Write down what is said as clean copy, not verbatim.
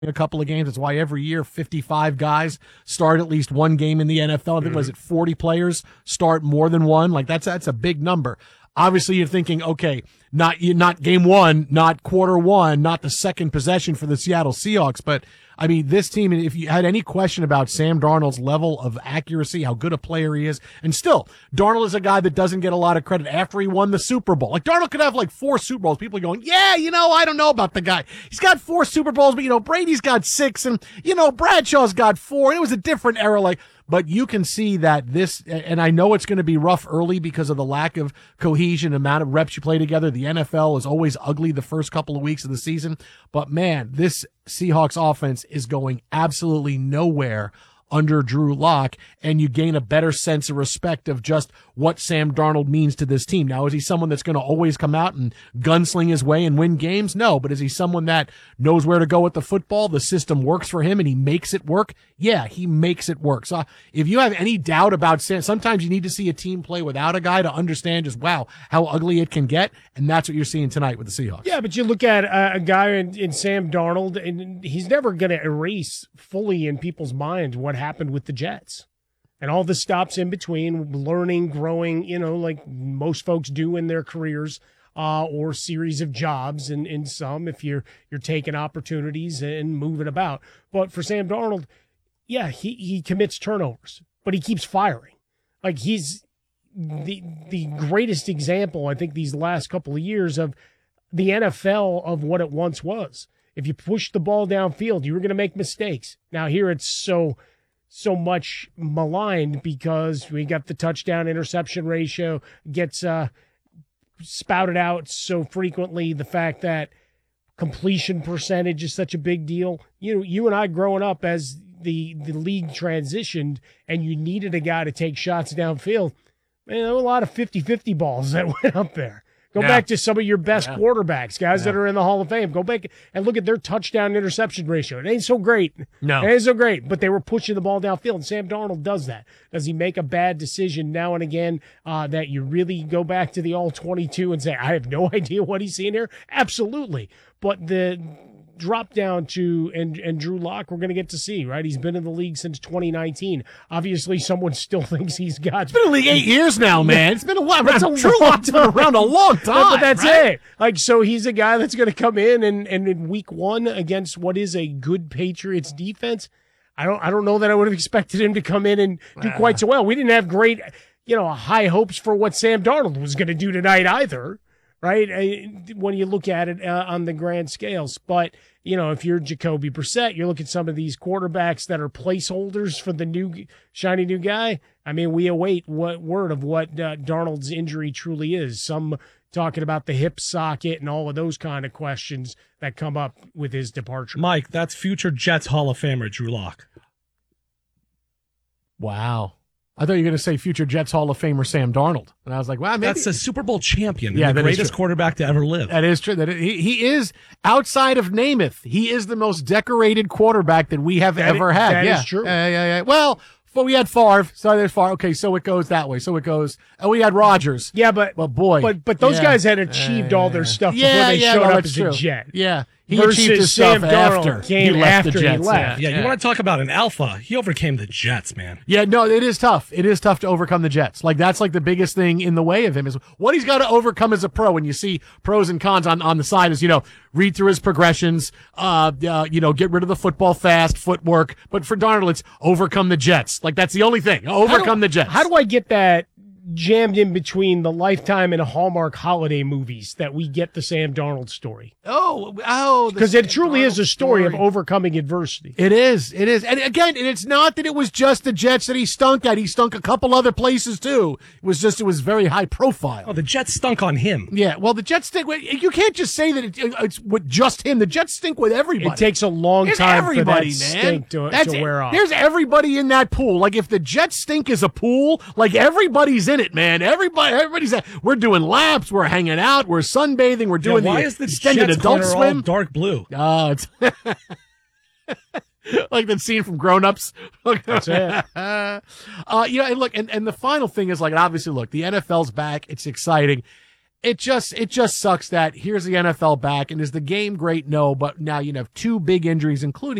a couple of games. That's why every year 55 guys start at least one game in the NFL. I think was it 40 players start more than one. Like that's a big number. Obviously, you're thinking, okay, not game one, not quarter one, not the second possession for the Seattle Seahawks. But, I mean, this team, if you had any question about Sam Darnold's level of accuracy, how good a player he is, and still, Darnold is a guy that doesn't get a lot of credit after he won the Super Bowl. Like, Darnold could have like 4 Super Bowls. People are going, yeah, I don't know about the guy. He's got 4 Super Bowls, but, Brady's got 6, and, Bradshaw's got 4, and it was a different era. Like, but you can see that this, and I know it's going to be rough early because of the lack of cohesion, amount of reps you play together. The NFL is always ugly the first couple of weeks of the season. But man, this Seahawks offense is going absolutely nowhere under Drew Lock, and you gain a better sense of respect of just what Sam Darnold means to this team. Now, is he someone that's going to always come out and gunsling his way and win games? No, but is he someone that knows where to go with the football? The system works for him and he makes it work? Yeah, he makes it work. So if you have any doubt about Sam, sometimes you need to see a team play without a guy to understand just, wow, how ugly it can get, and that's what you're seeing tonight with the Seahawks. Yeah, but you look at a guy in Sam Darnold, and he's never going to erase fully in people's minds what happened with the Jets and all the stops in between, learning, growing, like most folks do in their careers, or series of jobs, and in some, if you're taking opportunities and moving about. But for Sam Darnold, yeah, he commits turnovers, but he keeps firing. Like, he's the greatest example, I think, these last couple of years of the NFL of what it once was. If you push the ball downfield, you were going to make mistakes. Now here it's so much maligned because we got the touchdown interception ratio gets spouted out so frequently. The fact that completion percentage is such a big deal. You and I growing up, as the league transitioned and you needed a guy to take shots downfield, man, there were a lot of 50-50 balls that went up there. Go back to some of your best quarterbacks, guys that are in the Hall of Fame. Go back and look at their touchdown interception ratio. It ain't so great. No. It ain't so great, but they were pushing the ball downfield. And Sam Darnold does that. Does he make a bad decision now and again that you really go back to the all-22 and say, I have no idea what he's seeing here? Absolutely. But the drop down to and Drew Lock, we're going to get to see, right? He's been in the league since 2019. Obviously, someone still thinks he's got. It's been in the league 8 years now, man. It's been a while. Drew Lock's been around a long time. But that's right? it. Like, so he's a guy that's going to come in and in week 1 against what is a good Patriots defense. I don't know that I would have expected him to come in and do quite so well. We didn't have great, high hopes for what Sam Darnold was going to do tonight either. Right, when you look at it on the grand scales. But, if you're Jacoby Brissett, you look at some of these quarterbacks that are placeholders for the new, shiny new guy. I mean, we await word of what Darnold's injury truly is. Some talking about the hip socket and all of those kind of questions that come up with his departure. Mike, that's future Jets Hall of Famer Drew Lock. Wow. I thought you were going to say future Jets Hall of Famer Sam Darnold. And I was like, wow, maybe. That's a Super Bowl champion, the greatest quarterback to ever live. That is true. He is, outside of Namath, he is the most decorated quarterback that we have ever had. That is true. Yeah. Well, we had Favre, so there's Favre. Okay, so it goes that way. So it goes, we had Rodgers. Yeah, but boy. But those guys had achieved all their stuff before they showed up as a Jet. Yeah. He achieved his stuff after he left the Jets. Yeah, you want to talk about an alpha? He overcame the Jets, man. Yeah, no, it is tough. It is tough to overcome the Jets. Like, that's like the biggest thing in the way of him is what he's got to overcome as a pro. And you see pros and cons on the side is, read through his progressions, get rid of the football fast, footwork. But for Darnold, it's overcome the Jets. Like, that's the only thing. Overcome the Jets. How do I get that jammed in between the Lifetime and Hallmark holiday movies that we get the Sam Darnold story? Because it truly is a story of overcoming adversity. It is. And again, it's not that it was just the Jets that he stunk at. He stunk a couple other places too. It was very high profile. Oh, the Jets stunk on him. Yeah, well, the Jets stink. You can't just say that it's with just him. The Jets stink with everybody. It takes a long time for that stink to wear off. There's everybody in that pool. Like, if the Jets stink is a pool, like, everybody's in it, man. Everybody's we're doing laps, we're hanging out, we're sunbathing, we're doing why is the extended Jets adult swim. All dark blue. Oh, it's like the scene from Grown Ups. That's it. And look, and the final thing is, like, obviously, look, the NFL's back. It's exciting. it just sucks that here's the NFL back, and is the game great? No, but now you have two big injuries, including